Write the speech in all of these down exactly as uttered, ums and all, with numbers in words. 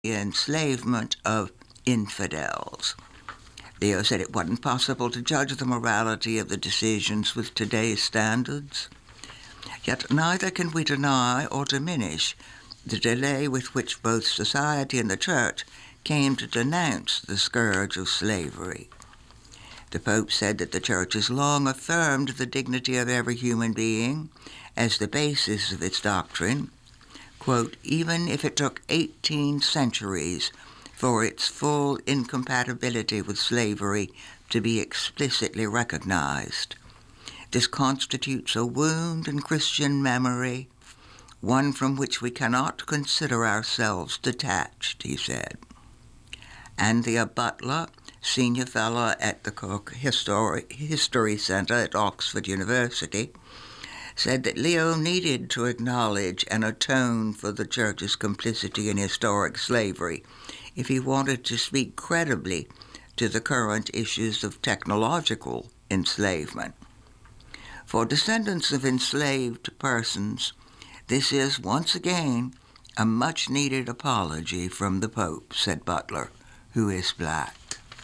the enslavement of infidels. Leo said it wasn't possible to judge the morality of the decisions with today's standards. Yet neither can we deny or diminish the delay with which both society and the church came to denounce the scourge of slavery. The Pope said that the church has long affirmed the dignity of every human being as the basis of its doctrine, quote, even if it took eighteen centuries for its full incompatibility with slavery to be explicitly recognized. This constitutes a wound in Christian memory, one from which we cannot consider ourselves detached, he said. Andrea Butler, senior fellow at the Cook History, History Center at Oxford University, said that Leo needed to acknowledge and atone for the church's complicity in historic slavery if he wanted to speak credibly to the current issues of technological enslavement. For descendants of enslaved persons, this is once again a much-needed apology from the Pope, said Butler, who is black.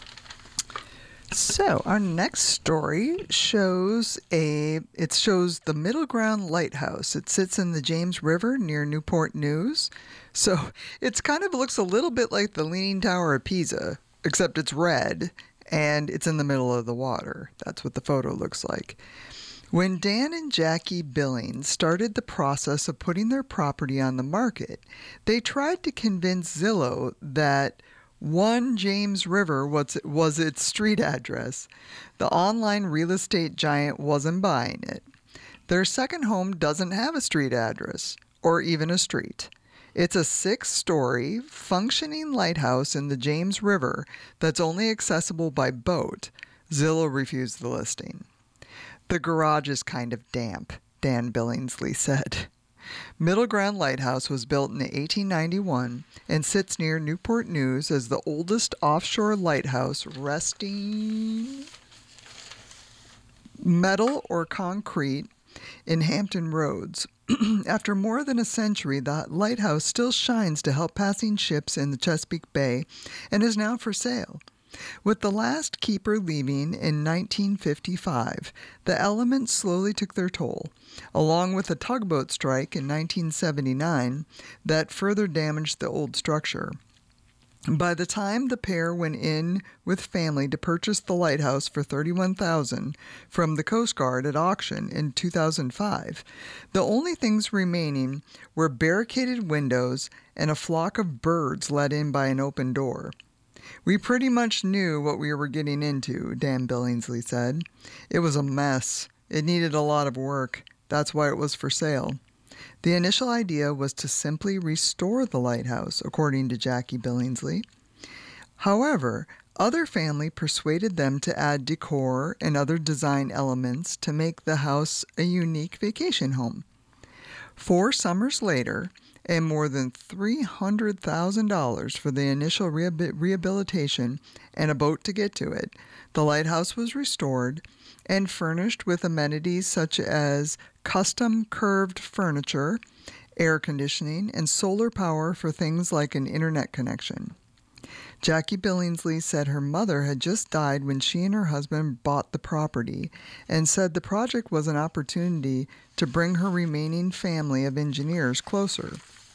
So our next story shows a it shows the Middle Ground Lighthouse. It sits in the James River near Newport News. So it's kind of looks a little bit like the Leaning Tower of Pisa, except it's red and it's in the middle of the water. That's what the photo looks like. When Dan and Jackie Billings started the process of putting their property on the market, they tried to convince Zillow that One James River was, was its street address. The online real estate giant wasn't buying it. Their second home doesn't have a street address, or even a street. It's a six-story, functioning lighthouse in the James River that's only accessible by boat. Zillow refused the listing. The garage is kind of damp, Dan Billingsley said. Middle Ground Lighthouse was built in eighteen ninety-one and sits near Newport News as the oldest offshore lighthouse resting metal or concrete in Hampton Roads. After more than a century, the lighthouse still shines to help passing ships in the Chesapeake Bay and is now for sale. With the last keeper leaving in nineteen fifty-five, the elements slowly took their toll, along with a tugboat strike in nineteen seventy-nine that further damaged the old structure. By the time the pair went in with family to purchase the lighthouse for thirty-one thousand dollars from the Coast Guard at auction in two thousand five, the only things remaining were barricaded windows and a flock of birds let in by an open door. We pretty much knew what we were getting into, Dan Billingsley said. It was a mess. It needed a lot of work. That's why it was for sale. The initial idea was to simply restore the lighthouse, according to Jackie Billingsley. However, other family persuaded them to add decor and other design elements to make the house a unique vacation home. Four summers later, and more than three hundred thousand dollars for the initial rehabilitation and a boat to get to it, the lighthouse was restored and furnished with amenities such as custom curved furniture, air conditioning, and solar power for things like an internet connection. Jackie Billingsley said her mother had just died when she and her husband bought the property and said the project was an opportunity to bring her remaining family of engineers closer.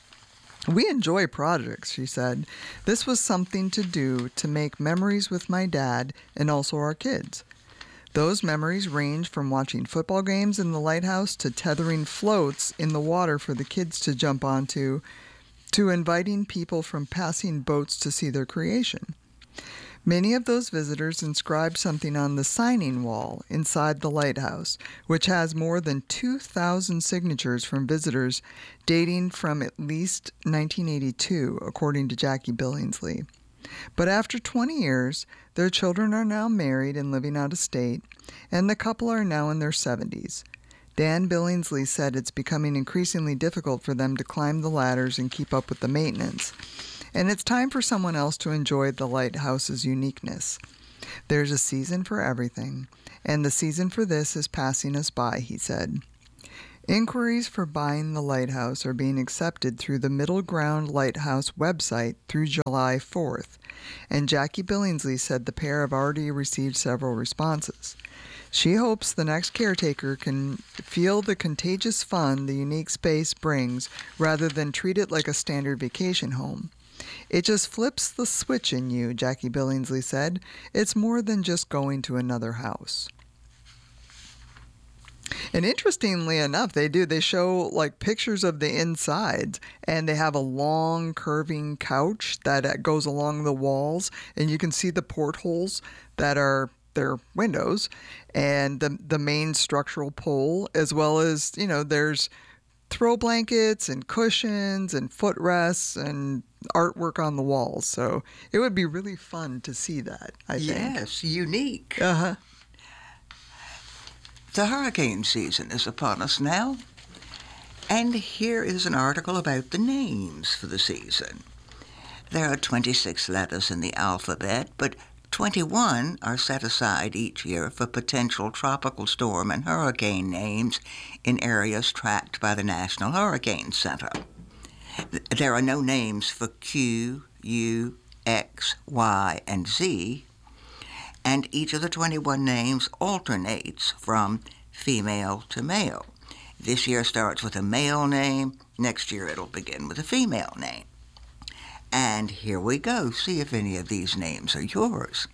We enjoy projects, she said. This was something to do to make memories with my dad and also our kids. Those memories range from watching football games in the lighthouse to tethering floats in the water for the kids to jump onto, to inviting people from passing boats to see their creation. Many of those visitors inscribed something on the signing wall inside the lighthouse, which has more than two thousand signatures from visitors dating from at least nineteen eighty-two, according to Jackie Billingsley. But after twenty years, their children are now married and living out of state, and the couple are now in their seventies. Dan Billingsley said it's becoming increasingly difficult for them to climb the ladders and keep up with the maintenance, and it's time for someone else to enjoy the lighthouse's uniqueness. There's a season for everything, and the season for this is passing us by, he said. Inquiries for buying the lighthouse are being accepted through the Middle Ground Lighthouse website through July fourth, and Jackie Billingsley said the pair have already received several responses. She hopes the next caretaker can feel the contagious fun the unique space brings rather than treat it like a standard vacation home. It just flips the switch in you, Jackie Billingsley said. It's more than just going to another house. And interestingly enough, they do. They show like pictures of the insides, and they have a long curving couch that goes along the walls, and you can see the portholes that are their windows, and the the main structural pole, as well as, you know, there's throw blankets and cushions and footrests and artwork on the walls. So it would be really fun to see that, I think. Yes, unique. Uh-huh. The hurricane season is upon us now, and here is an article about the names for the season. There are twenty-six letters in the alphabet, but twenty-one are set aside each year for potential tropical storm and hurricane names in areas tracked by the National Hurricane Center. There are no names for Q, U, X, Y, and Z, and each of the twenty-one names alternates from female to male. This year starts with a male name. Next year it'll begin with a female name. And here we go. See if any of these names are yours.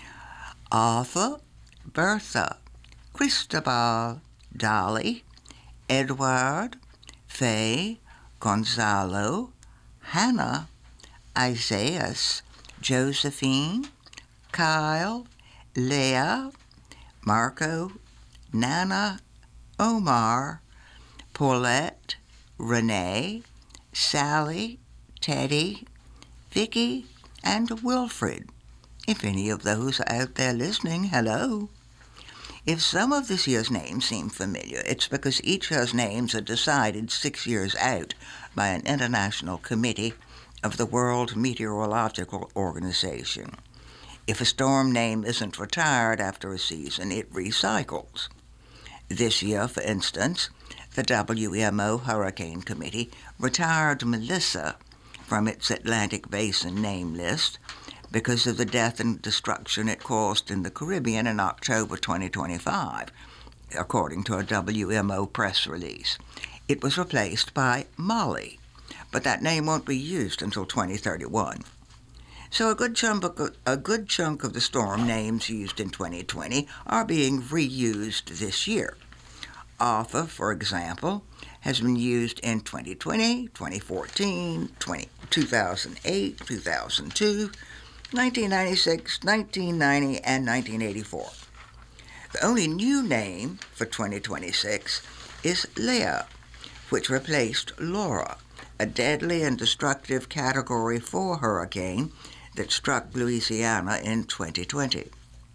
Arthur, Bertha, Cristobal, Dolly, Edward, Faye, Gonzalo, Hannah, Isaias, Josephine, Kyle, Leah, Marco, Nana, Omar, Paulette, Renee, Sally, Teddy, Vicky, and Wilfred. If any of those are out there listening, hello. If some of this year's names seem familiar, it's because each year's names are decided six years out by an international committee of the World Meteorological Organization. If a storm name isn't retired after a season, it recycles. This year, for instance, the W M O Hurricane Committee retired Melissa from its Atlantic Basin name list because of the death and destruction it caused in the Caribbean in October twenty twenty-five, according to a W M O press release. It was replaced by Molly, but that name won't be used until twenty thirty-one. So a good chunk of, a good chunk of the storm names used in twenty twenty are being reused this year. Arthur, for example, has been used in twenty twenty, twenty fourteen, two thousand eight, two thousand two, nineteen ninety-six, nineteen ninety, and nineteen eighty-four. The only new name for twenty twenty-six is Leah, which replaced Laura, a deadly and destructive Category four hurricane that struck Louisiana in twenty twenty.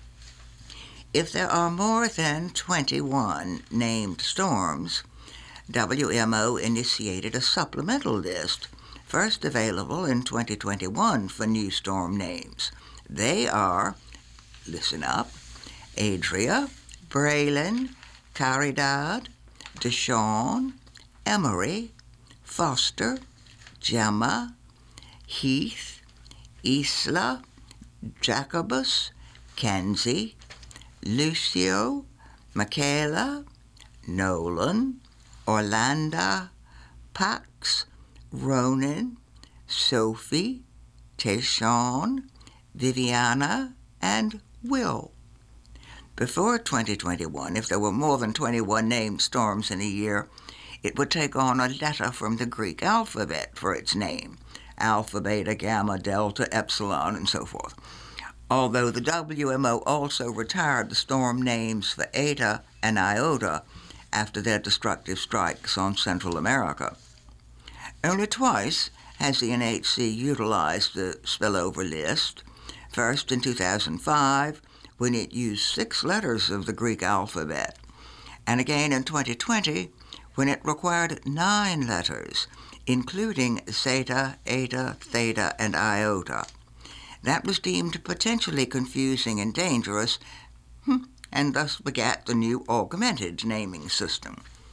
If there are more than twenty-one named storms, W M O initiated a supplemental list, first available in twenty twenty-one for new storm names. They are, listen up, Adria, Braylon, Caridad, Deshawn, Emery, Foster, Gemma, Heath, Isla, Jacobus, Kenzie, Lucio, Michaela, Nolan, Orlando, Pax, Ronan, Sophie, Tayshawn, Viviana, and Will. Before twenty twenty-one, if there were more than twenty-one named storms in a year, it would take on a letter from the Greek alphabet for its name: Alpha, Beta, Gamma, Delta, Epsilon, and so forth. Although the W M O also retired the storm names for Eta and Iota after their destructive strikes on Central America. Only twice has the N H C utilized the spillover list, first in two thousand five, when it used six letters of the Greek alphabet, and again in twenty twenty, when it required nine letters, including Zeta, Eta, Theta, and Iota. That was deemed potentially confusing and dangerous, and thus begat the new augmented naming system.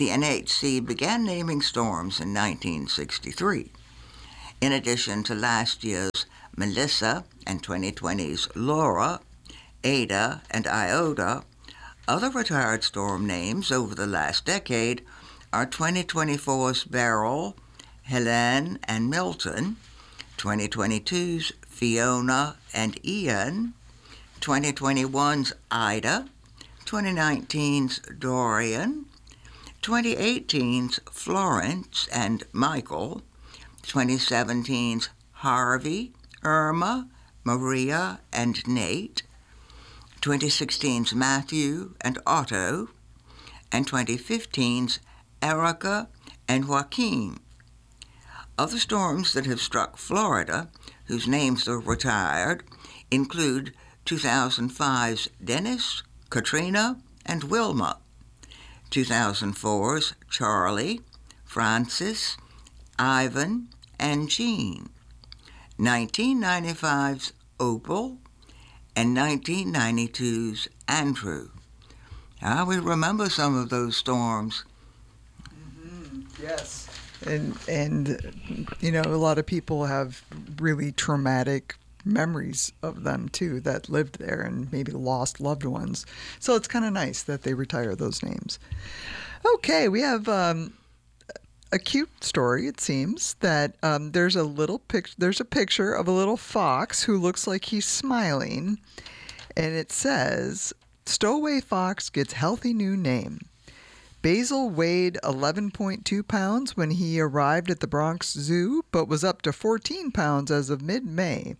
The N H C began naming storms in nineteen sixty-three. In addition to last year's Melissa and twenty twenty's Laura, Ada, and Iota, other retired storm names over the last decade are twenty twenty-four's Beryl, Helene, and Milton, twenty twenty-two's Fiona and Ian, twenty twenty-one's Ida, twenty nineteen's Dorian, twenty eighteen's Florence and Michael, twenty seventeen's Harvey, Irma, Maria, and Nate, twenty sixteen's Matthew and Otto, and twenty fifteen's Erica and Joaquin. Other storms that have struck Florida, whose names are retired, include two thousand five's Dennis, Katrina, and Wilma, two thousand four's Charlie, Francis, Ivan, and Jean, nineteen ninety-five's Opal, and nineteen ninety-two's Andrew. Ah, we remember some of those storms. Mm-hmm. Yes. And, and, you know, a lot of people have really traumatic memories of them, too, that lived there and maybe lost loved ones. So it's kind of nice that they retire those names. Okay, we have um, a cute story, it seems, that um, there's a little pic- there's a picture of a little fox who looks like he's smiling, and it says, "Stowaway Fox gets healthy new name." Basil weighed eleven point two pounds when he arrived at the Bronx Zoo, but was up to fourteen pounds as of mid-May.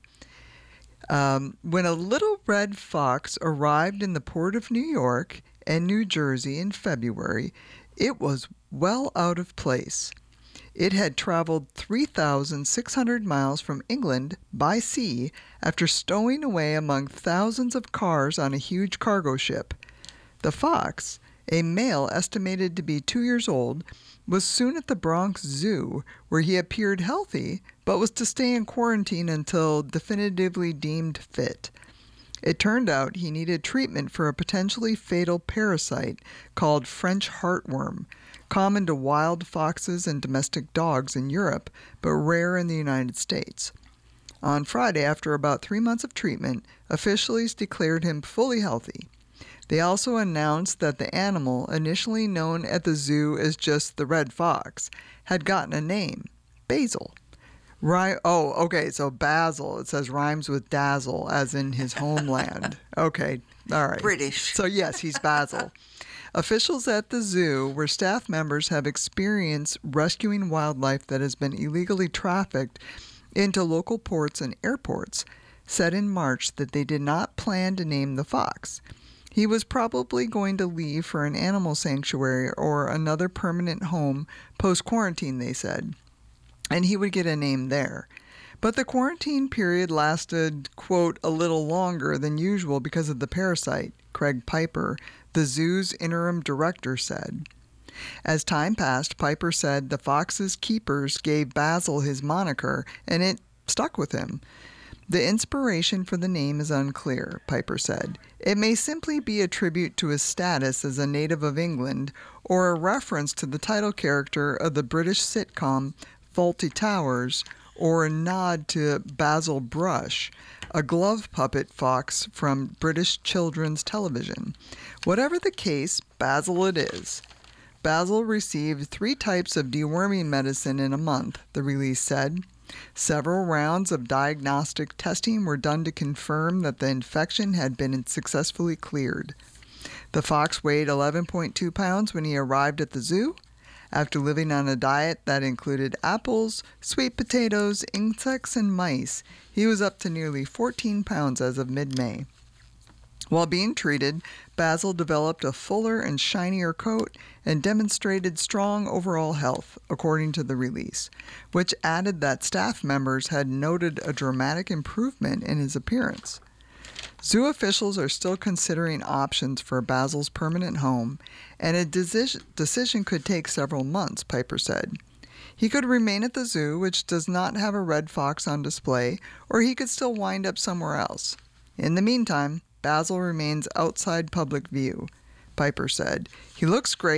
Um, when a little red fox arrived in the port of New York and New Jersey in February, it was well out of place. It had traveled three thousand six hundred miles from England by sea after stowing away among thousands of cars on a huge cargo ship. The fox, a male estimated to be two years old, was soon at the Bronx Zoo, where he appeared healthy, but was to stay in quarantine until definitively deemed fit. It turned out he needed treatment for a potentially fatal parasite called French heartworm, common to wild foxes and domestic dogs in Europe, but rare in the United States. On Friday, after about three months of treatment, officials declared him fully healthy. They also announced that the animal, initially known at the zoo as just the red fox, had gotten a name, Basil. Ry- oh, okay, so Basil, it says rhymes with dazzle, as in his homeland. Okay, all right. British. So yes, he's Basil. Officials at the zoo, where staff members have experienced rescuing wildlife that has been illegally trafficked into local ports and airports, said in March that they did not plan to name the fox. He was probably going to leave for an animal sanctuary or another permanent home post-quarantine, they said, and he would get a name there. But the quarantine period lasted, quote, a little longer than usual because of the parasite, Craig Piper, the zoo's interim director, said. As time passed, Piper said the fox's keepers gave Basil his moniker, and it stuck with him. The inspiration for the name is unclear, Piper said. It may simply be a tribute to his status as a native of England or a reference to the title character of the British sitcom Fawlty Towers, or a nod to Basil Brush, a glove puppet fox from British children's television. Whatever the case, Basil it is. Basil received three types of deworming medicine in a month, the release said. Several rounds of diagnostic testing were done to confirm that the infection had been successfully cleared. The fox weighed eleven point two pounds when he arrived at the zoo. After living on a diet that included apples, sweet potatoes, insects, and mice, he was up to nearly fourteen pounds as of mid-May. While being treated, Basil developed a fuller and shinier coat and demonstrated strong overall health, according to the release, which added that staff members had noted a dramatic improvement in his appearance. Zoo officials are still considering options for Basil's permanent home, and a decision, decision could take several months, Piper said. He could remain at the zoo, which does not have a red fox on display, or he could still wind up somewhere else. In the meantime, Basil remains outside public view, Piper said. He looks great,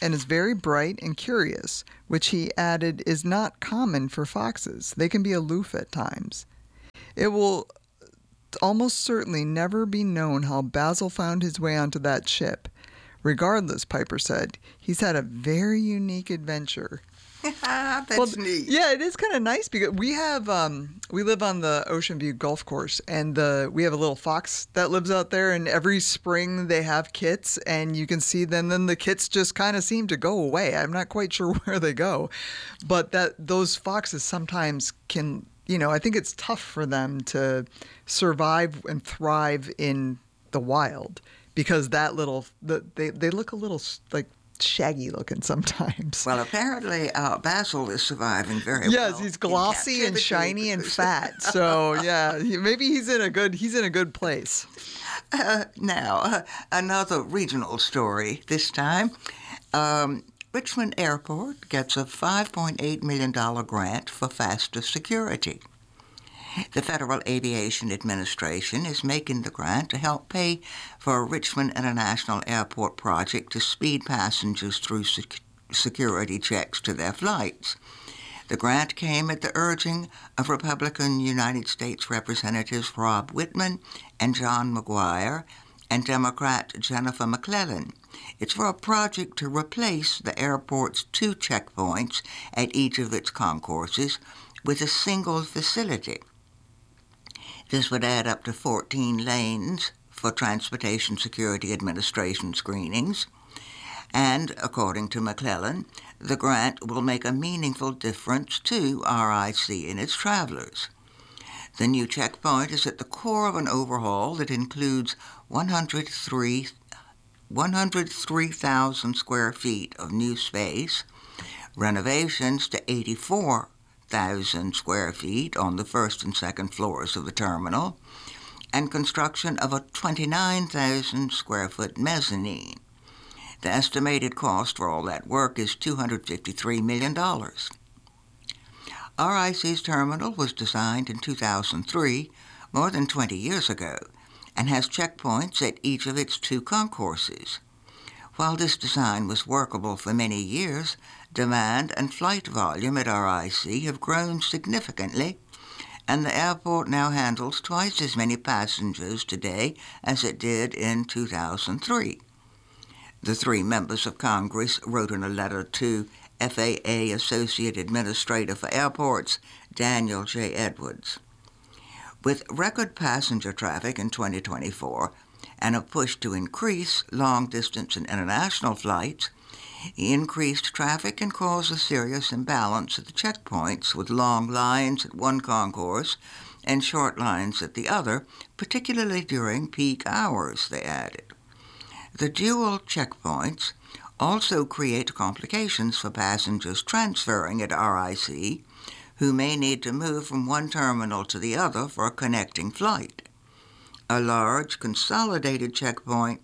and is very bright and curious, which he added is not common for foxes. They can be aloof at times. It will almost certainly never be known how Basil found his way onto that ship. Regardless, Piper said, he's had a very unique adventure. That's well, neat. Yeah, it is kind of nice because we have um, we live on the Ocean View Golf Course, and the we have a little fox that lives out there. And every spring they have kits, and you can see them. Then the kits just kind of seem to go away. I'm not quite sure where they go, but that those foxes sometimes can. You know, I think it's tough for them to survive and thrive in the wild because that little the, they they look a little like. Shaggy looking sometimes. Well, apparently uh, Basil is surviving very yes, well. Yes, he's glossy and shiny and fat. So yeah, he, maybe he's in a good he's in a good place. Uh, now, uh, another regional story. This time, um, Richmond Airport gets a five point eight million dollars grant for faster security. The Federal Aviation Administration is making the grant to help pay for a Richmond International Airport project to speed passengers through sec- security checks to their flights. The grant came at the urging of Republican United States Representatives Rob Wittman and John McGuire and Democrat Jennifer McClellan. It's for a project to replace the airport's two checkpoints at each of its concourses with a single facility. This would add up to fourteen lanes for Transportation Security Administration screenings. And, according to McClellan, the grant will make a meaningful difference to R I C and its travelers. The new checkpoint is at the core of an overhaul that includes one hundred three thousand square feet of new space, renovations to eighty-four thousand square feet on the first and second floors of the terminal, and construction of a twenty-nine thousand square foot mezzanine. The estimated cost for all that work is two hundred fifty-three million dollars. R I C's terminal was designed in two thousand three, more than twenty years ago, and has checkpoints at each of its two concourses. While this design was workable for many years, demand and flight volume at R I C have grown significantly, and the airport now handles twice as many passengers today as it did in two thousand three. The three members of Congress wrote in a letter to F A A Associate Administrator for Airports, Daniel J. Edwards. With record passenger traffic in twenty twenty-four and a push to increase long-distance and international flights, increased traffic can cause a serious imbalance at the checkpoints, with long lines at one concourse and short lines at the other, particularly during peak hours, they added. The dual checkpoints also create complications for passengers transferring at R I C, who may need to move from one terminal to the other for a connecting flight. A large, consolidated checkpoint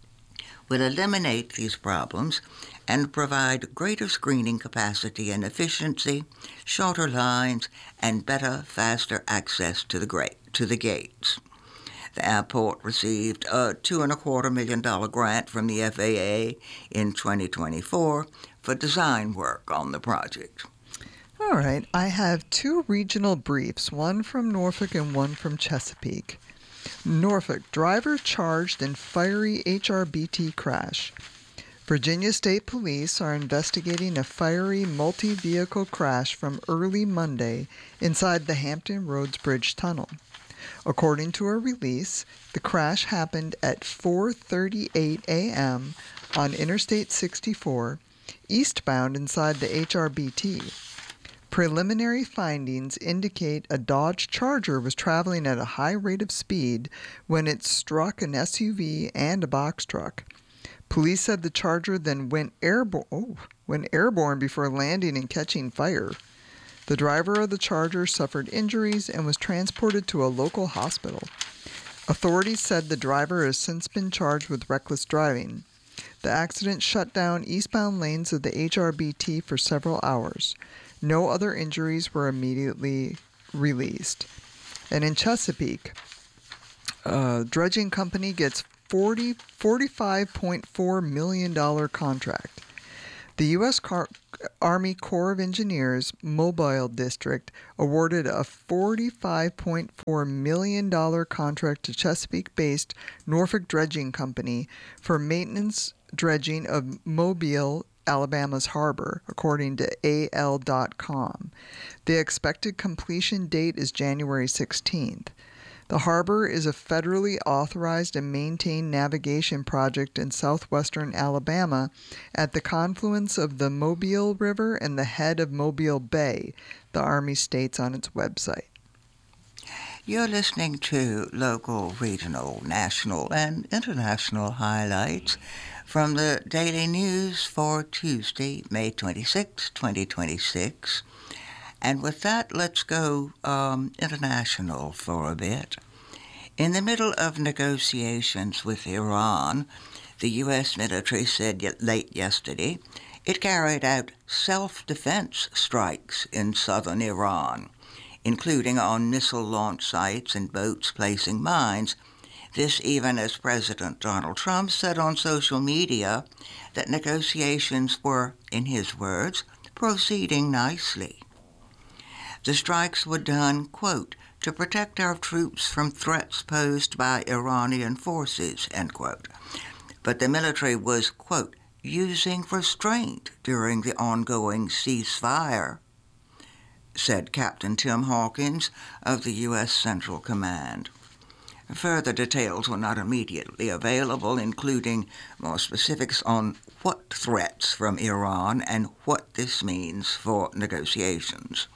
will eliminate these problems and provide greater screening capacity and efficiency, shorter lines, and better, faster access to the, gra- to the gates. The airport received a two and a quarter million dollar grant from the F A A in twenty twenty-four for design work on the project. All right, I have two regional briefs, one from Norfolk and one from Chesapeake. Norfolk, driver charged in fiery H R B T crash. Virginia State Police are investigating a fiery multi-vehicle crash from early Monday inside the Hampton Roads Bridge Tunnel. According to a release, the crash happened at four thirty-eight a.m. on Interstate sixty-four, eastbound inside the H R B T. Preliminary findings indicate a Dodge Charger was traveling at a high rate of speed when it struck an S U V and a box truck. Police said the Charger then went airborne, oh, went airborne before landing and catching fire. The driver of the Charger suffered injuries and was transported to a local hospital. Authorities said the driver has since been charged with reckless driving. The accident shut down eastbound lanes of the H R B T for several hours. No other injuries were immediately released. And in Chesapeake, a dredging company gets forty, forty-five point four million dollars contract. The U S. Car- Army Corps of Engineers Mobile District awarded a forty-five point four million dollars contract to Chesapeake-based Norfolk Dredging Company for maintenance dredging of Mobile, Alabama's harbor, according to A L dot com. The expected completion date is January sixteenth. The harbor is a federally authorized and maintained navigation project in southwestern Alabama at the confluence of the Mobile River and the head of Mobile Bay, the Army states on its website. You're listening to local, regional, national, and international highlights from the Daily News for Tuesday, May twenty-sixth, twenty twenty-six. And with that, let's go um, international for a bit. In the middle of negotiations with Iran, the U S military said late yesterday it carried out self-defense strikes in southern Iran, including on missile launch sites and boats placing mines. This even as President Donald Trump said on social media that negotiations were, in his words, proceeding nicely. The strikes were done, quote, to protect our troops from threats posed by Iranian forces, end quote. But the military was, quote, using restraint during the ongoing ceasefire, said Captain Tim Hawkins of the U S. Central Command. Further details were not immediately available, including more specifics on what threats from Iran and what this means for negotiations.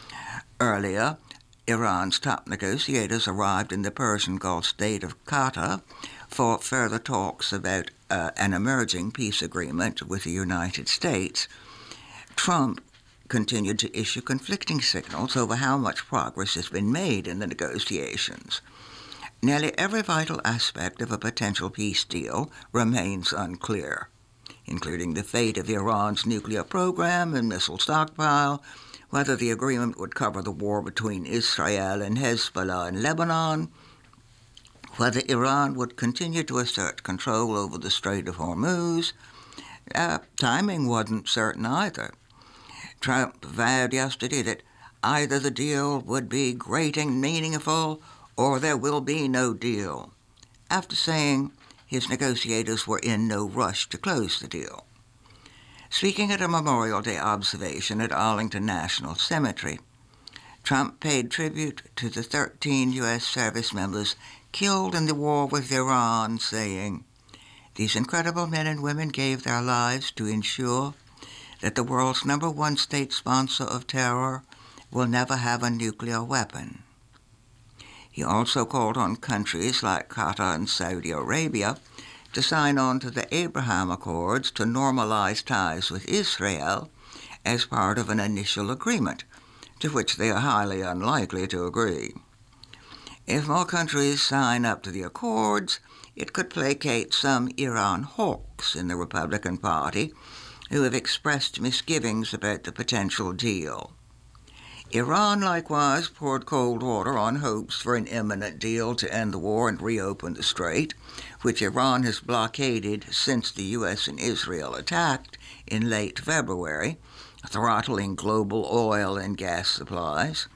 Earlier, Iran's top negotiators arrived in the Persian Gulf state of Qatar for further talks about uh, an emerging peace agreement with the United States. Trump continued to issue conflicting signals over how much progress has been made in the negotiations. Nearly every vital aspect of a potential peace deal remains unclear, including the fate of Iran's nuclear program and missile stockpile, whether the agreement would cover the war between Israel and Hezbollah in Lebanon, whether Iran would continue to assert control over the Strait of Hormuz. Uh, timing wasn't certain either. Trump vowed yesterday that either the deal would be great and meaningful or there will be no deal, after saying his negotiators were in no rush to close the deal. Speaking at a Memorial Day observation at Arlington National Cemetery, Trump paid tribute to the thirteen U S service members killed in the war with Iran, saying, "These incredible men and women gave their lives to ensure that the world's number one state sponsor of terror will never have a nuclear weapon." He also called on countries like Qatar and Saudi Arabia to sign on to the Abraham Accords to normalize ties with Israel as part of an initial agreement, to which they are highly unlikely to agree. If more countries sign up to the accords, it could placate some Iran hawks in the Republican Party who have expressed misgivings about the potential deal. Iran likewise poured cold water on hopes for an imminent deal to end the war and reopen the strait, which Iran has blockaded since the U S and Israel attacked in late February, throttling global oil and gas supplies.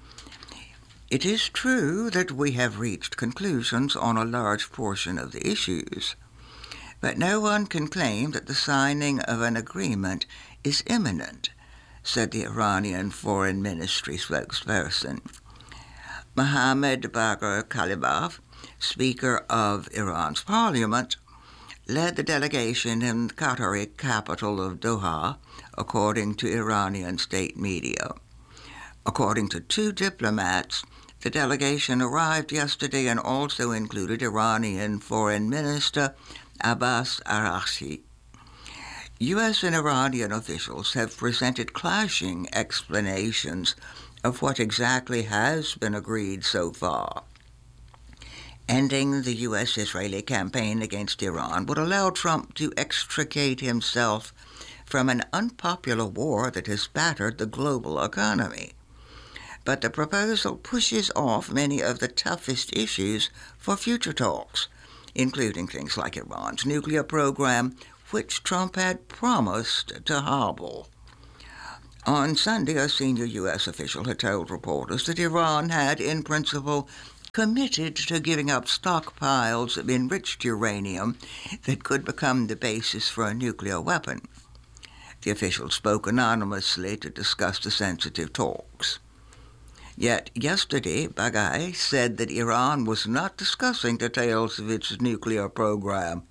It is true that we have reached conclusions on a large portion of the issues, but no one can claim that the signing of an agreement is imminent, said the Iranian Foreign Ministry spokesperson. Mohammad Bagher Kalibaf, Speaker of Iran's parliament, led the delegation in the Qatari capital of Doha, according to Iranian state media. According to two diplomats, the delegation arrived yesterday and also included Iranian Foreign Minister Abbas Araghchi. U S and Iranian officials have presented clashing explanations of what exactly has been agreed so far. Ending the U S-Israeli campaign against Iran would allow Trump to extricate himself from an unpopular war that has battered the global economy. But the proposal pushes off many of the toughest issues for future talks, including things like Iran's nuclear program, which Trump had promised to hobble. On Sunday, a senior U S official had told reporters that Iran had, in principle, committed to giving up stockpiles of enriched uranium that could become the basis for a nuclear weapon. The official spoke anonymously to discuss the sensitive talks. Yet yesterday, Bagay said that Iran was not discussing details of its nuclear program.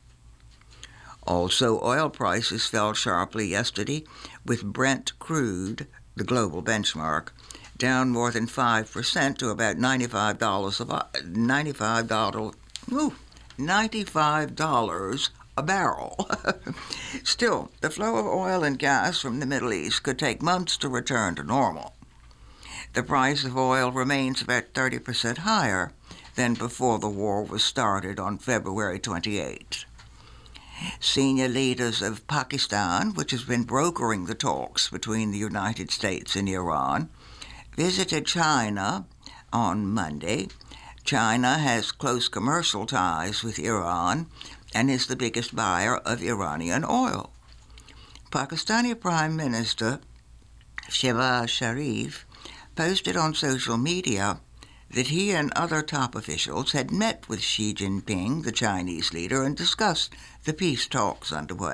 Also, oil prices fell sharply yesterday, with Brent crude, the global benchmark, down more than five percent to about ninety-five dollars a, ninety-five dollars, ooh, ninety-five dollars a barrel. Still, the flow of oil and gas from the Middle East could take months to return to normal. The price of oil remains about thirty percent higher than before the war was started on February twenty-eighth. Senior leaders of Pakistan, which has been brokering the talks between the United States and Iran, visited China on Monday. China has close commercial ties with Iran and is the biggest buyer of Iranian oil. Pakistani Prime Minister Shehbaz Sharif posted on social media that he and other top officials had met with Xi Jinping, the Chinese leader, and discussed the peace talks underway.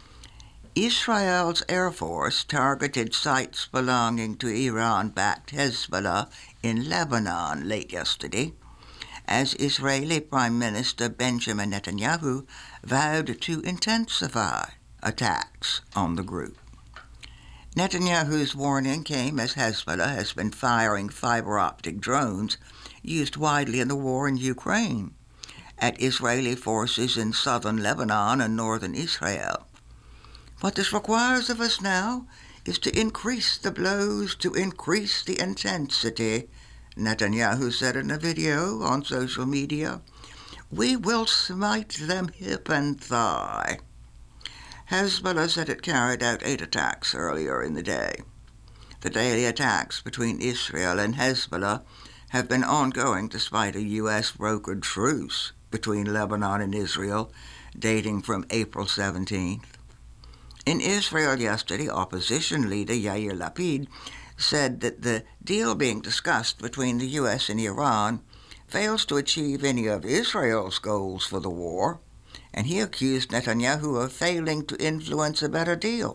Israel's Air Force targeted sites belonging to Iran-backed Hezbollah in Lebanon late yesterday, as Israeli Prime Minister Benjamin Netanyahu vowed to intensify attacks on the group. Netanyahu's warning came as Hezbollah has been firing fiber-optic drones used widely in the war in Ukraine at Israeli forces in southern Lebanon and northern Israel. What this requires of us now is to increase the blows, to increase the intensity, Netanyahu said in a video on social media. We will smite them hip and thigh. Hezbollah said it carried out eight attacks earlier in the day. The daily attacks between Israel and Hezbollah have been ongoing despite a U S-brokered truce between Lebanon and Israel dating from April seventeenth. In Israel yesterday, opposition leader Yair Lapid said that the deal being discussed between the U S and Iran fails to achieve any of Israel's goals for the war, and he accused Netanyahu of failing to influence a better deal.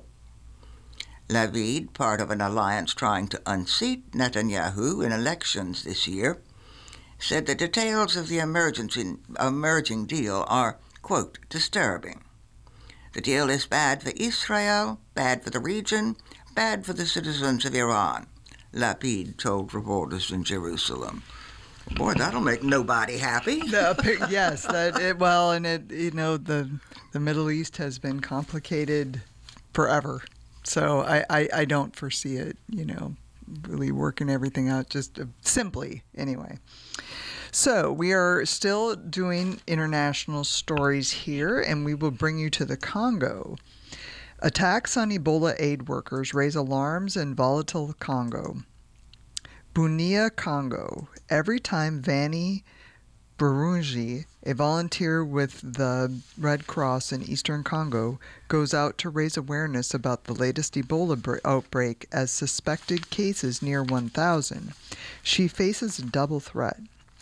Lapid, part of an alliance trying to unseat Netanyahu in elections this year, said the details of the emerging deal are, quote, disturbing. The deal is bad for Israel, bad for the region, bad for the citizens of Iran, Lapid told reporters in Jerusalem. Boy, that'll make nobody happy. The, yes, that it, well, and it you know the the Middle East has been complicated forever, so I, I, I don't foresee it, you know, really working everything out just uh, simply anyway. So we are still doing international stories here, and we will bring you to the Congo. Attacks on Ebola aid workers raise alarms in volatile Congo. Bunia, Congo. Every time Vanny Burunji, a volunteer with the Red Cross in eastern Congo, goes out to raise awareness about the latest Ebola outbreak as suspected cases near one thousand, she faces a double threat.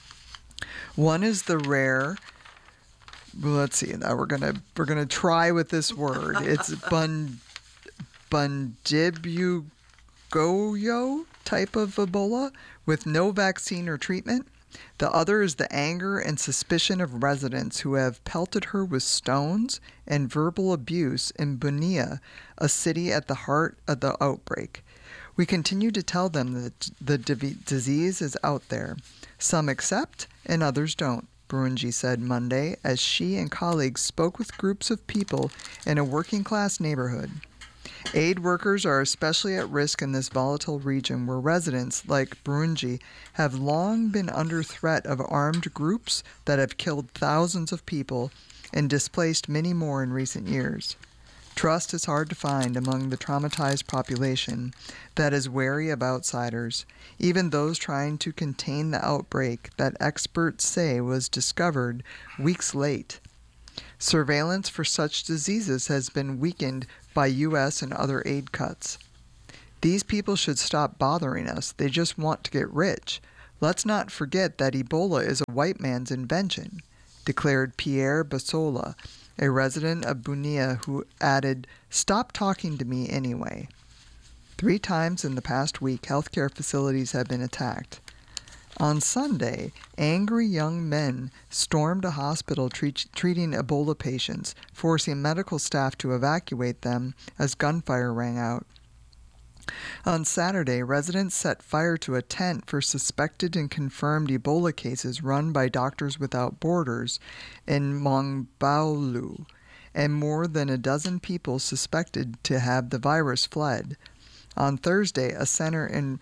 One is the rare, let's see, now we're gonna we're gonna try with this word. It's bun Bundibugyo type of Ebola with no vaccine or treatment. The other is the anger and suspicion of residents who have pelted her with stones and verbal abuse in Bunia, a city at the heart of the outbreak. We continue to tell them that the disease is out there. Some accept and others don't, Burunji said Monday as she and colleagues spoke with groups of people in a working-class neighborhood. Aid workers are especially at risk in this volatile region where residents, like Burunji, have long been under threat of armed groups that have killed thousands of people and displaced many more in recent years. Trust is hard to find among the traumatized population that is wary of outsiders, even those trying to contain the outbreak that experts say was discovered weeks late. Surveillance for such diseases has been weakened by U S and other aid cuts. These people should stop bothering us. They just want to get rich. Let's not forget that Ebola is a white man's invention, declared Pierre Basola, a resident of Bunia, who added, "Stop talking to me anyway." Three times in the past week, healthcare facilities have been attacked. On Sunday, angry young men stormed a hospital treat- treating Ebola patients, forcing medical staff to evacuate them as gunfire rang out. On Saturday, residents set fire to a tent for suspected and confirmed Ebola cases run by Doctors Without Borders in Mongbaulu, and more than a dozen people suspected to have the virus fled. On Thursday, a center in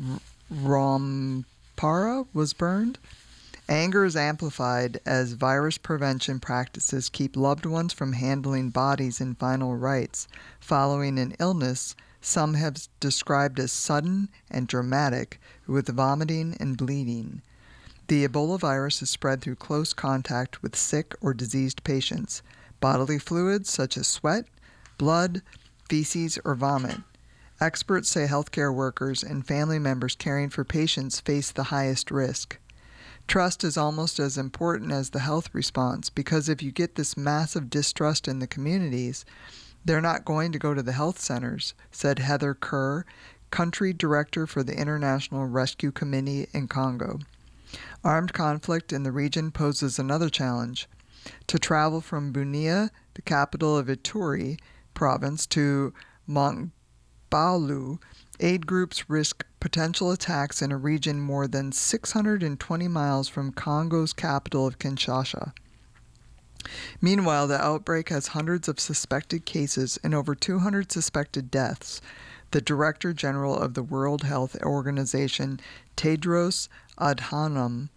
Rampara was burned. Anger is amplified as virus prevention practices keep loved ones from handling bodies in final rites following an illness some have described as sudden and dramatic, with vomiting and bleeding. The Ebola virus is spread through close contact with sick or diseased patients, bodily fluids such as sweat, blood, feces, or vomit. Experts say healthcare workers and family members caring for patients face the highest risk. Trust is almost as important as the health response, because if you get this massive distrust in the communities, they're not going to go to the health centers, said Heather Kerr, country director for the International Rescue Committee in Congo. Armed conflict in the region poses another challenge. To travel from Bunia, the capital of Ituri province, to Mongbaulu, aid groups risk potential attacks in a region more than six hundred twenty miles from Congo's capital of Kinshasa. Meanwhile, the outbreak has hundreds of suspected cases and over two hundred suspected deaths, the Director General of the World Health Organization, Tedros Adhanom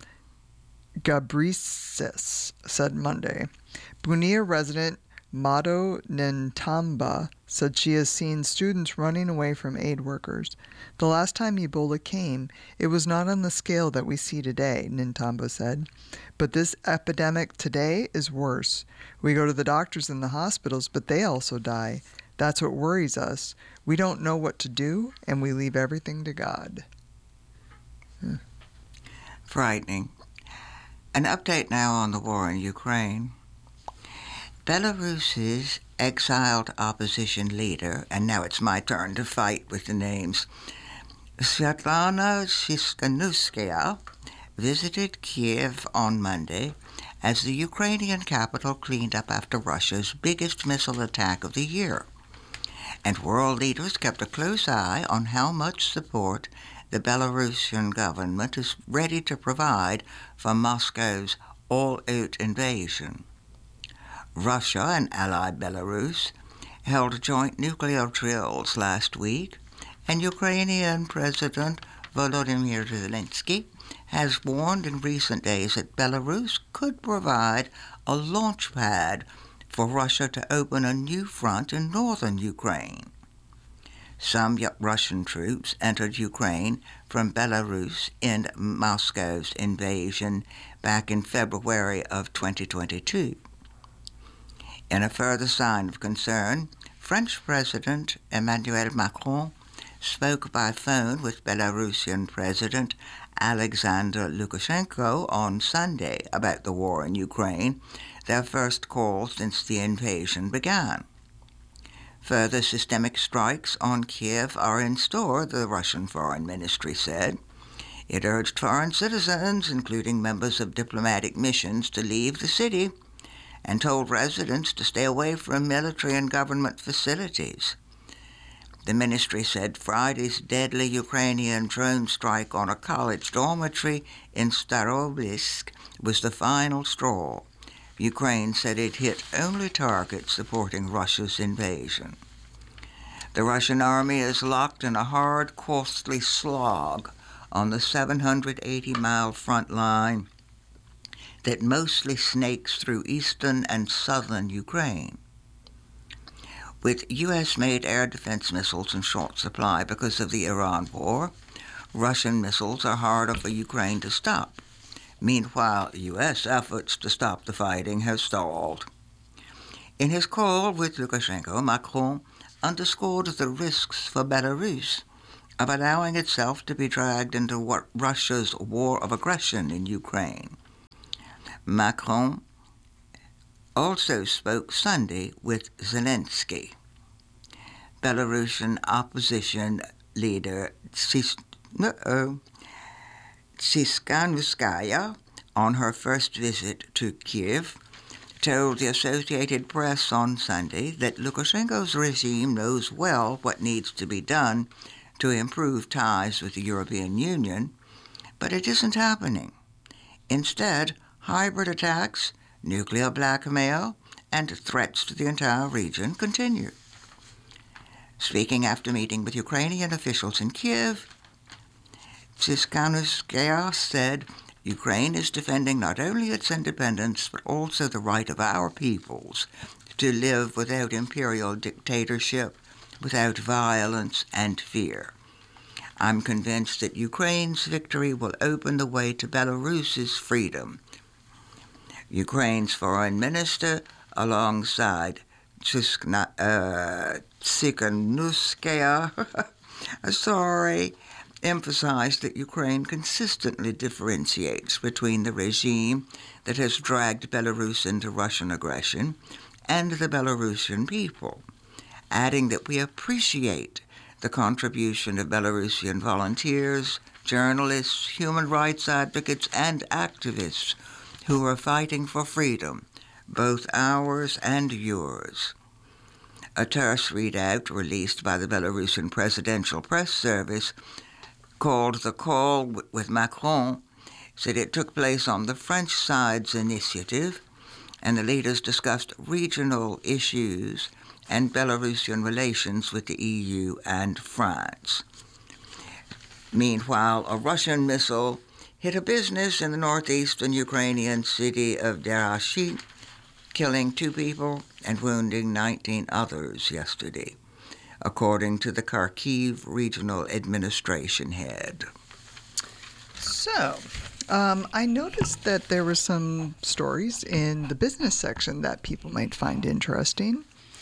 Ghebreyesus, said Monday. Bunia resident Mado Nintamba said she has seen students running away from aid workers. The last time Ebola came, it was not on the scale that we see today, Nintamba said. But this epidemic today is worse. We go to the doctors and the hospitals, but they also die. That's what worries us. We don't know what to do, and we leave everything to God. Hmm. Frightening. An update now on the war in Ukraine. Belarus's exiled opposition leader, and now it's my turn to fight with the names, Sviatlana Tsikhanouskaya, visited Kiev on Monday as the Ukrainian capital cleaned up after Russia's biggest missile attack of the year. And world leaders kept a close eye on how much support the Belarusian government is ready to provide for Moscow's all-out invasion. Russia and allied Belarus held joint nuclear drills last week, and Ukrainian President Volodymyr Zelensky has warned in recent days that Belarus could provide a launch pad for Russia to open a new front in northern Ukraine. Some Russian troops entered Ukraine from Belarus in Moscow's invasion back in February of twenty twenty-two. In a further sign of concern, French President Emmanuel Macron spoke by phone with Belarusian President Alexander Lukashenko on Sunday about the war in Ukraine, their first call since the invasion began. Further systemic strikes on Kiev are in store, the Russian Foreign Ministry said. It urged foreign citizens, including members of diplomatic missions, to leave the city, and told residents to stay away from military and government facilities. The ministry said Friday's deadly Ukrainian drone strike on a college dormitory in Starobilsk was the final straw. Ukraine said it hit only targets supporting Russia's invasion. The Russian army is locked in a hard, costly slog on the seven hundred eighty mile front line that mostly snakes through eastern and southern Ukraine. With U S-made air defense missiles in short supply because of the Iran war, Russian missiles are harder for Ukraine to stop. Meanwhile, U S efforts to stop the fighting have stalled. In his call with Lukashenko, Macron underscored the risks for Belarus of allowing itself to be dragged into what Russia's war of aggression in Ukraine. Macron also spoke Sunday with Zelensky. Belarusian opposition leader Tsikhanouskaya, on her first visit to Kiev, told the Associated Press on Sunday that Lukashenko's regime knows well what needs to be done to improve ties with the European Union, but it isn't happening. Instead, hybrid attacks, nuclear blackmail, and threats to the entire region continue. Speaking after meeting with Ukrainian officials in Kiev, Tsikhanouskaya said Ukraine is defending not only its independence, but also the right of our peoples to live without imperial dictatorship, without violence and fear. I'm convinced that Ukraine's victory will open the way to Belarus's freedom. Ukraine's foreign minister, alongside Tsikhanouskaya, sorry, emphasized that Ukraine consistently differentiates between the regime that has dragged Belarus into Russian aggression and the Belarusian people, adding that we appreciate the contribution of Belarusian volunteers, journalists, human rights advocates, and activists who are fighting for freedom, both ours and yours. A terse readout released by the Belarusian Presidential Press Service called the call with Macron said it took place on the French side's initiative, and the leaders discussed regional issues and Belarusian relations with the E U and France. Meanwhile, a Russian missile hit a business in the northeastern Ukrainian city of Derashit, killing two people and wounding nineteen others yesterday, according to the Kharkiv Regional Administration head. So, um, I noticed that there were some stories in the business section that people might find interesting.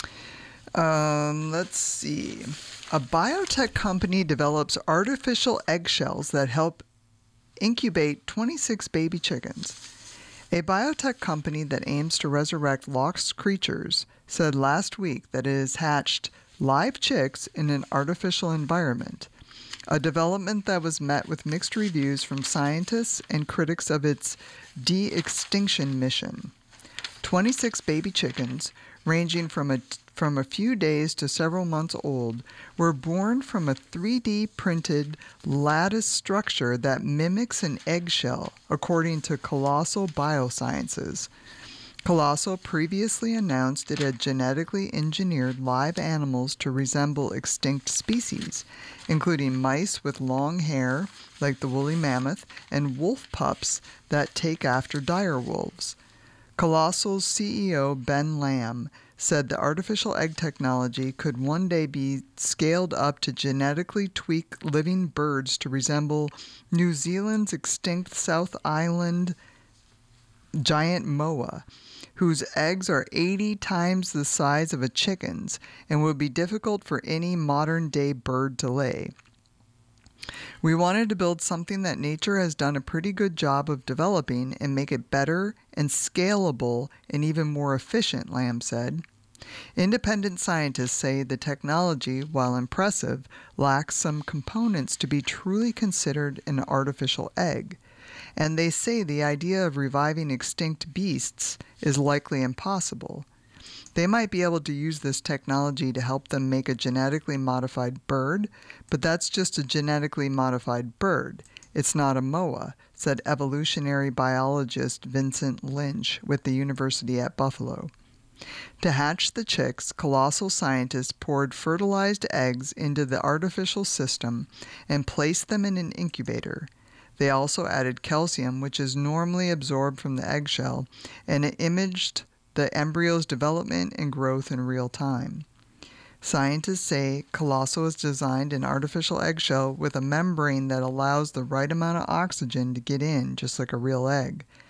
Um, let's see. A biotech company develops artificial eggshells that help incubate twenty-six baby chickens. A biotech company that aims to resurrect lost creatures said last week that it has hatched live chicks in an artificial environment, a development that was met with mixed reviews from scientists and critics of its de-extinction mission. twenty-six baby chickens, ranging from a from a few days to several months old, were born from a three D printed lattice structure that mimics an eggshell, according to Colossal Biosciences. Colossal previously announced it had genetically engineered live animals to resemble extinct species, including mice with long hair, like the woolly mammoth, and wolf pups that take after dire wolves. Colossal's C E O, Ben Lamb, said the artificial egg technology could one day be scaled up to genetically tweak living birds to resemble New Zealand's extinct South Island giant moa, whose eggs are eighty times the size of a chicken's and would be difficult for any modern-day bird to lay. We wanted to build something that nature has done a pretty good job of developing and make it better and scalable and even more efficient, Lamb said. Independent scientists say the technology, while impressive, lacks some components to be truly considered an artificial egg, and they say the idea of reviving extinct beasts is likely impossible. They might be able to use this technology to help them make a genetically modified bird, but that's just a genetically modified bird. It's not a moa, said evolutionary biologist Vincent Lynch with the University at Buffalo. To hatch the chicks, Colossal scientists poured fertilized eggs into the artificial system and placed them in an incubator. They also added calcium, which is normally absorbed from the eggshell, and it imaged the embryo's development and growth in real time. Scientists say Colossal has designed an artificial eggshell with a membrane that allows the right amount of oxygen to get in, just like a real egg.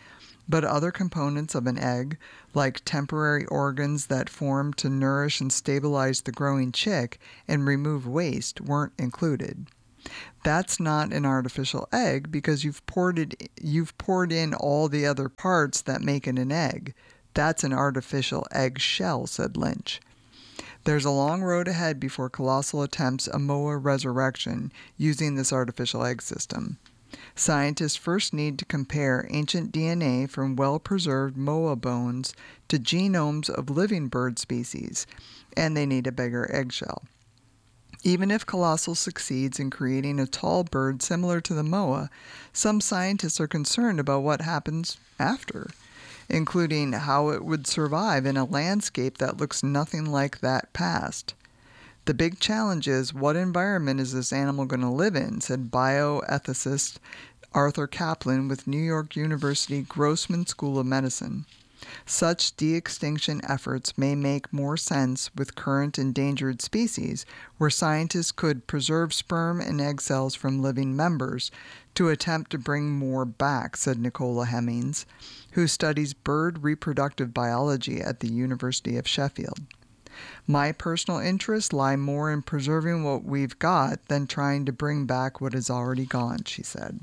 But other components of an egg, like temporary organs that form to nourish and stabilize the growing chick and remove waste, weren't included. That's not an artificial egg because you've poured it, you've poured in all the other parts that make it an egg. That's an artificial egg shell, said Lynch. There's a long road ahead before Colossal attempts a M O A resurrection using this artificial egg system. Scientists first need to compare ancient D N A from well-preserved M O A bones to genomes of living bird species, and they need a bigger eggshell. Even if Colossal succeeds in creating a tall bird similar to the M O A, some scientists are concerned about what happens after, including how it would survive in a landscape that looks nothing like that past. The big challenge is, what environment is this animal going to live in, said bioethicist Arthur Kaplan with New York University Grossman School of Medicine. Such de-extinction efforts may make more sense with current endangered species, where scientists could preserve sperm and egg cells from living members to attempt to bring more back, said Nicola Hemmings, who studies bird reproductive biology at the University of Sheffield. My personal interests lie more in preserving what we've got than trying to bring back what is already gone, she said.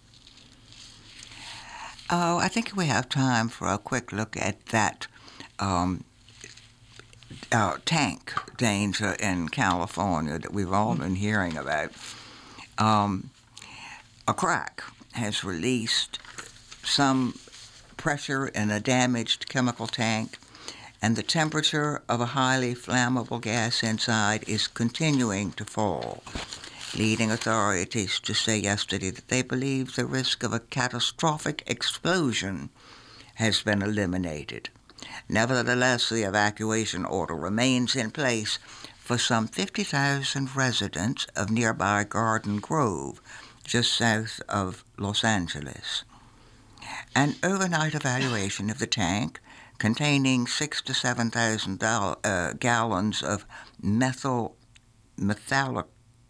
Oh, I think we have time for a quick look at that um, uh, tank danger in California that we've all been hearing about. Um, a crack has released some pressure in a damaged chemical tank, and the temperature of a highly flammable gas inside is continuing to fall, leading authorities to say yesterday that they believe the risk of a catastrophic explosion has been eliminated. Nevertheless, the evacuation order remains in place for some fifty thousand residents of nearby Garden Grove, just south of Los Angeles. An overnight evaluation of the tank, containing six to seven thousand uh, gallons of methyl methyl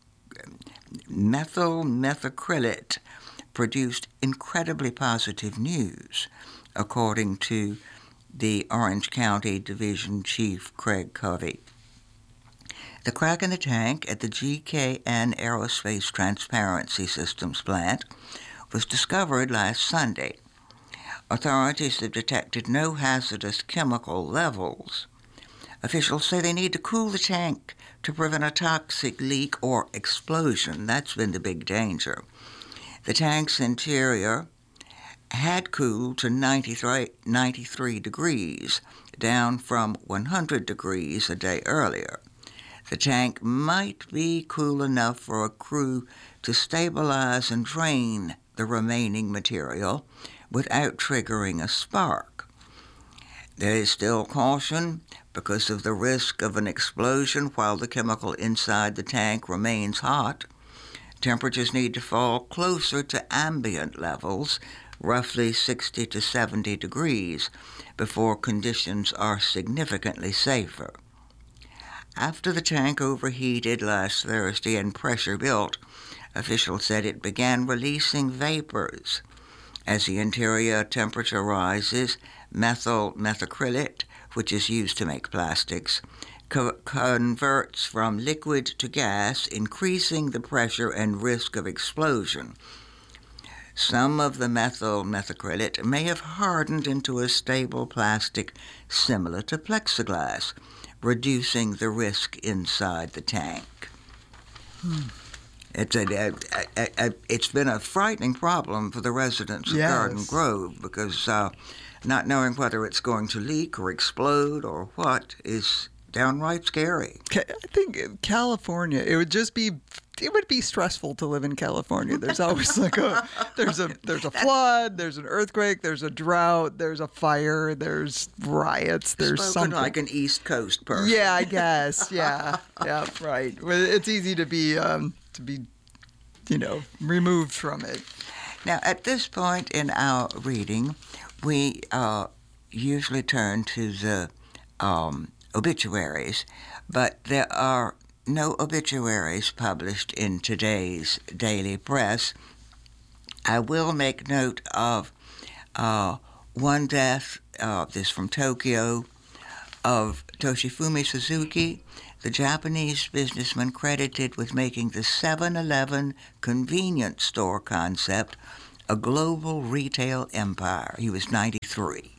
methyl methacrylate, produced incredibly positive news, according to the Orange County Division Chief Craig Covey. The crack in the tank at the G K N Aerospace Transparency Systems plant was discovered last Sunday. Authorities have detected no hazardous chemical levels. Officials say they need to cool the tank to prevent a toxic leak or explosion. That's been the big danger. The tank's interior had cooled to ninety-three, ninety-three degrees, down from one hundred degrees a day earlier. The tank might be cool enough for a crew to stabilize and drain the remaining material without triggering a spark. There is still caution because of the risk of an explosion while the chemical inside the tank remains hot. Temperatures need to fall closer to ambient levels, roughly sixty to seventy degrees, before conditions are significantly safer. After the tank overheated last Thursday and pressure built, officials said it began releasing vapors. As the interior temperature rises, methyl methacrylate, which is used to make plastics, co- converts from liquid to gas, increasing the pressure and risk of explosion. Some of the methyl methacrylate may have hardened into a stable plastic similar to plexiglass, reducing the risk inside the tank. Hmm. It's, a, a, a, a, it's been a frightening problem for the residents of Yes. Garden Grove because uh, not knowing whether it's going to leak or explode or what is downright scary. I think California, it would just be, it would be stressful to live in California. There's always like a, there's a, there's a flood, there's an earthquake, there's a drought, there's a fire, there's riots, there's Spoken something. like an East Coast person. Yeah, I guess. Yeah, yeah, right. Well, it's easy to be, um, to be, you know, removed from it. Now, at this point in our reading, we uh, usually turn to the um, obituaries, but there are no obituaries published in today's daily press. I will make note of uh, one death, uh, this from Tokyo, of Toshifumi Suzuki, the Japanese businessman credited with making the seven eleven convenience store concept a global retail empire. He was ninety-three.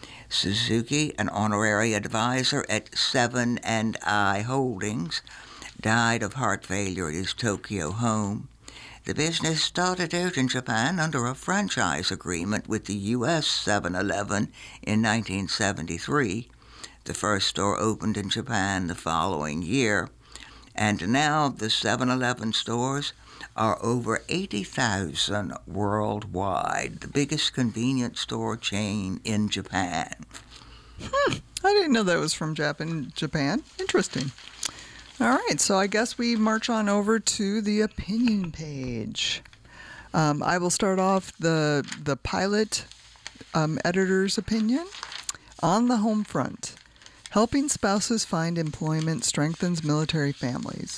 Suzuki, an honorary advisor at Seven and I Holdings, died of heart failure at his Tokyo home. The business started out in Japan under a franchise agreement with the U S seven eleven in nineteen seventy-three. The first store opened in Japan the following year, and now the seven eleven stores are over eighty thousand worldwide, the biggest convenience store chain in Japan. Hmm, I didn't know that was from Japan. Japan. Interesting. All right, so I guess we march on over to the opinion page. Um, I will start off the the pilot um, editor's opinion on the home front. Helping spouses find employment strengthens military families.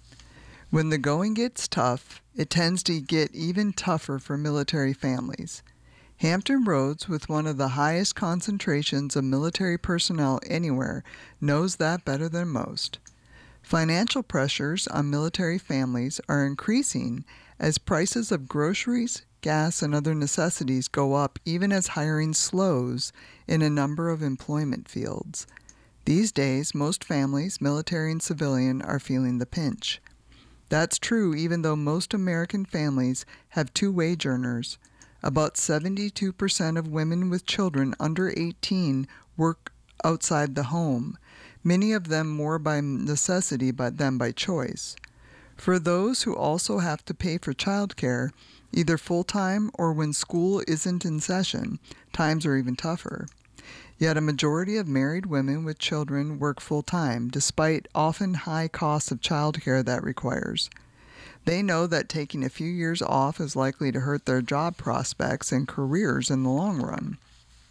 When the going gets tough, it tends to get even tougher for military families. Hampton Roads, with one of the highest concentrations of military personnel anywhere, knows that better than most. Financial pressures on military families are increasing as prices of groceries, gas, and other necessities go up, even as hiring slows in a number of employment fields. These days, most families, military and civilian, are feeling the pinch. That's true even though most American families have two wage earners. About seventy-two percent of women with children under eighteen work outside the home, many of them more by necessity than by choice. For those who also have to pay for childcare, either full-time or when school isn't in session, times are even tougher. Yet a majority of married women with children work full-time, despite often high costs of childcare that requires. They know that taking a few years off is likely to hurt their job prospects and careers in the long run.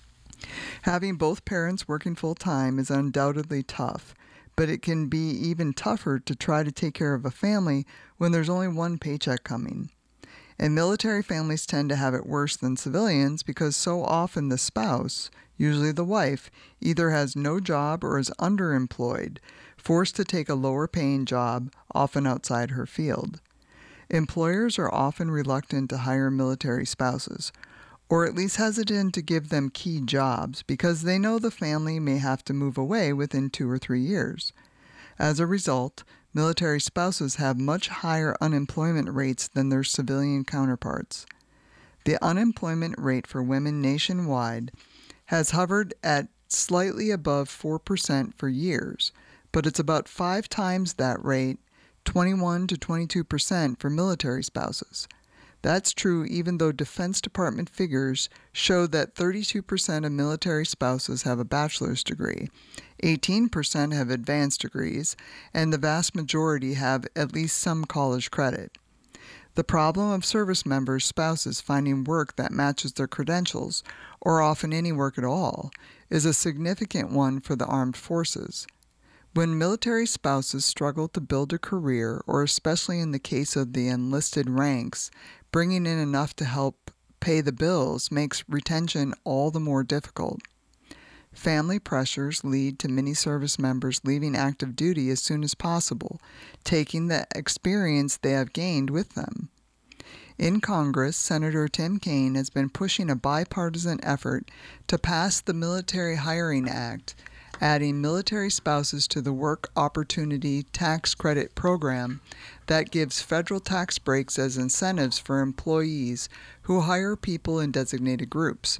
Having both parents working full-time is undoubtedly tough, but it can be even tougher to try to take care of a family when there's only one paycheck coming. And military families tend to have it worse than civilians because so often the spouse, usually the wife, either has no job or is underemployed, forced to take a lower-paying job, often outside her field. Employers are often reluctant to hire military spouses, or at least hesitant to give them key jobs because they know the family may have to move away within two or three years. As a result, military spouses have much higher unemployment rates than their civilian counterparts. The unemployment rate for women nationwide has hovered at slightly above four percent for years, but it's about five times that rate, twenty-one to twenty-two percent for military spouses. That's true even though Defense Department figures show that thirty-two percent of military spouses have a bachelor's degree, eighteen percent have advanced degrees, and the vast majority have at least some college credit. The problem of service members' spouses finding work that matches their credentials, or often any work at all, is a significant one for the armed forces. When military spouses struggle to build a career, or especially in the case of the enlisted ranks, bringing in enough to help pay the bills makes retention all the more difficult. Family pressures lead to many service members leaving active duty as soon as possible, taking the experience they have gained with them. In Congress, Senator Tim Kaine has been pushing a bipartisan effort to pass the Military Hiring Act, adding military spouses to the Work Opportunity Tax Credit Program that gives federal tax breaks as incentives for employees who hire people in designated groups.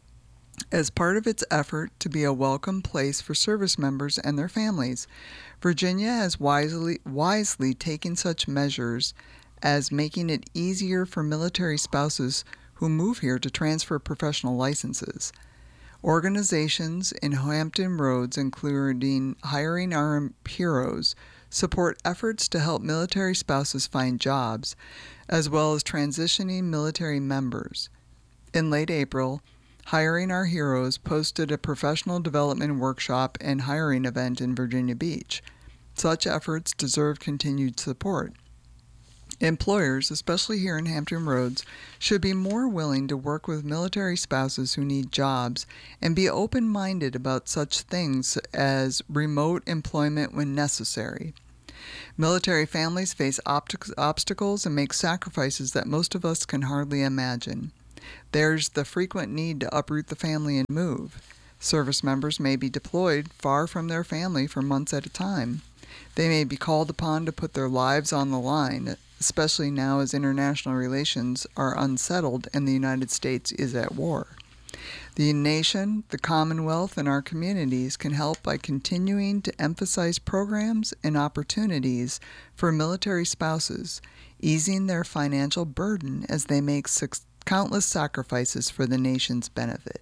As part of its effort to be a welcome place for service members and their families, Virginia has wisely, wisely taken such measures as making it easier for military spouses who move here to transfer professional licenses. Organizations in Hampton Roads, including Hiring Our Heroes, support efforts to help military spouses find jobs, as well as transitioning military members. In late April, Hiring Our Heroes posted a professional development workshop and hiring event in Virginia Beach. Such efforts deserve continued support. Employers, especially here in Hampton Roads, should be more willing to work with military spouses who need jobs and be open-minded about such things as remote employment when necessary. Military families face opt- obstacles and make sacrifices that most of us can hardly imagine. There's the frequent need to uproot the family and move. Service members may be deployed far from their family for months at a time. They may be called upon to put their lives on the line, especially now as international relations are unsettled and the United States is at war. The nation, the Commonwealth, and our communities can help by continuing to emphasize programs and opportunities for military spouses, easing their financial burden as they make countless sacrifices for the nation's benefit.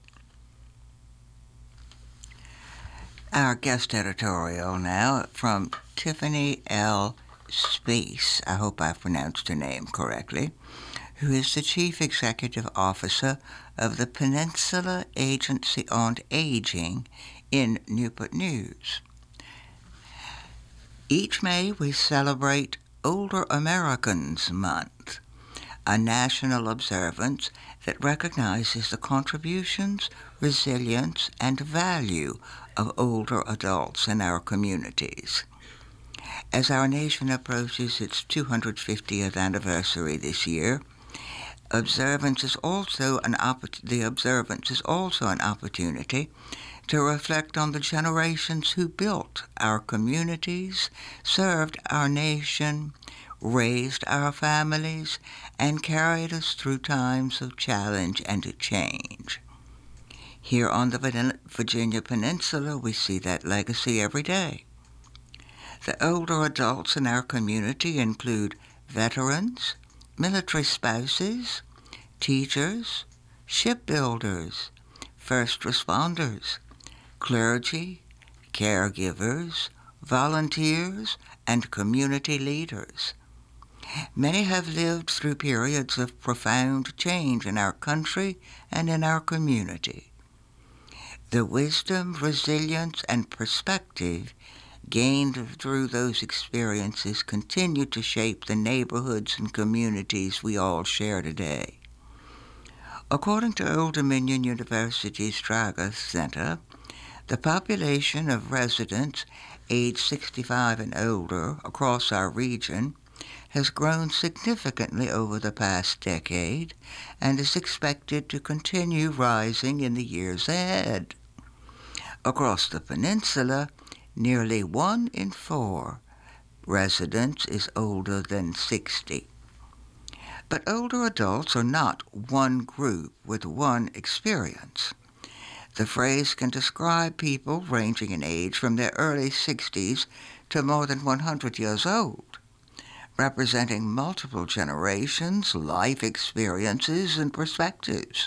Our guest editorial now from Tiffany L. Space, I hope I pronounced her name correctly, who is the Chief Executive Officer of the Peninsula Agency on Aging in Newport News. Each May we celebrate Older Americans Month, a national observance that recognizes the contributions, resilience, and value of older adults in our communities. As our nation approaches its two hundred fiftieth anniversary this year, observance is also an opp- the observance is also an opportunity to reflect on the generations who built our communities, served our nation, raised our families, and carried us through times of challenge and change. Here on the Virginia Peninsula, we see that legacy every day. The older adults in our community include veterans, military spouses, teachers, shipbuilders, first responders, clergy, caregivers, volunteers, and community leaders. Many have lived through periods of profound change in our country and in our community. The wisdom, resilience, and perspective gained through those experiences continue to shape the neighborhoods and communities we all share today. According to Old Dominion University's Tragus Center, the population of residents aged sixty-five and older across our region has grown significantly over the past decade and is expected to continue rising in the years ahead. Across the peninsula, nearly one in four residents is older than sixty. But older adults are not one group with one experience. The phrase can describe people ranging in age from their early sixties to more than one hundred years old, representing multiple generations, life experiences, and perspectives.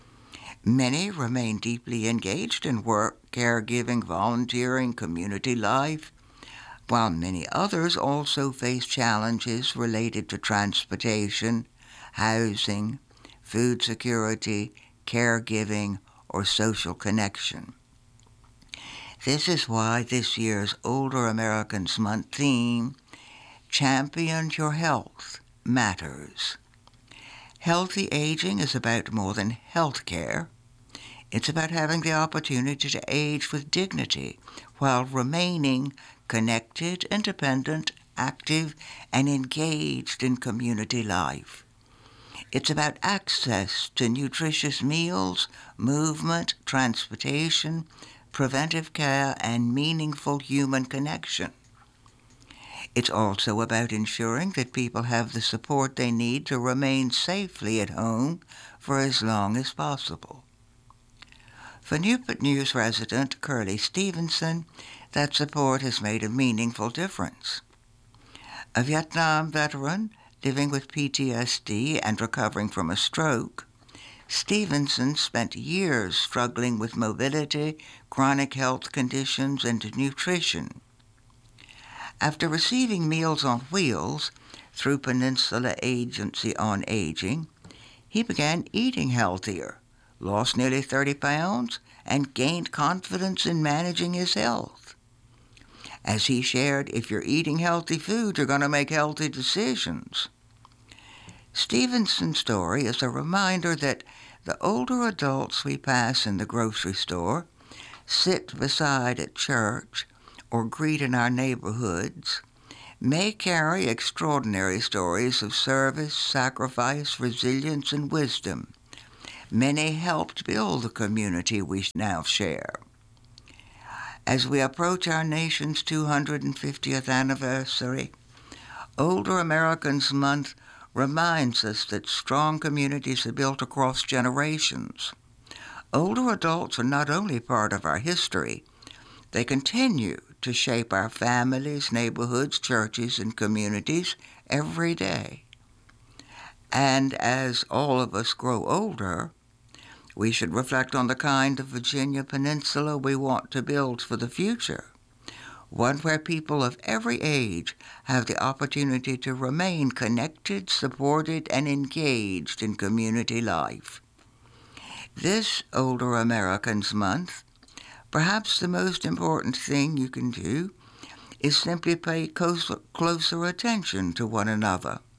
Many remain deeply engaged in work, caregiving, volunteering, community life, while many others also face challenges related to transportation, housing, food security, caregiving, or social connection. This is why this year's Older Americans Month theme, Champion Your Health, matters. Healthy aging is about more than health care. It's about having the opportunity to age with dignity while remaining connected, independent, active, and engaged in community life. It's about access to nutritious meals, movement, transportation, preventive care, and meaningful human connection. It's also about ensuring that people have the support they need to remain safely at home for as long as possible. For Newport News resident Curly Stevenson, that support has made a meaningful difference. A Vietnam veteran living with P T S D and recovering from a stroke, Stevenson spent years struggling with mobility, chronic health conditions, and nutrition. After receiving Meals on Wheels through Peninsula Agency on Aging, he began eating healthier, lost nearly thirty pounds, and gained confidence in managing his health. As he shared, if you're eating healthy food, you're going to make healthy decisions. Stevenson's story is a reminder that the older adults we pass in the grocery store, sit beside at church, or greet in our neighborhoods may carry extraordinary stories of service, sacrifice, resilience, and wisdom. Many helped build the community we now share. As we approach our nation's two hundred fiftieth anniversary, Older Americans Month reminds us that strong communities are built across generations. Older adults are not only part of our history, they continue to shape our families, neighborhoods, churches, and communities every day. And as all of us grow older, we should reflect on the kind of Virginia Peninsula we want to build for the future, one where people of every age have the opportunity to remain connected, supported, and engaged in community life. This Older Americans Month, perhaps the most important thing you can do is simply pay closer, closer attention to one another.